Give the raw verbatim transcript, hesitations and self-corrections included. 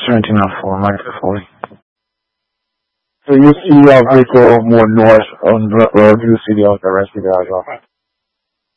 seventeen oh four, Micro forty. So you see uh, vehicle more north on the road, you see the other rest of the guys off.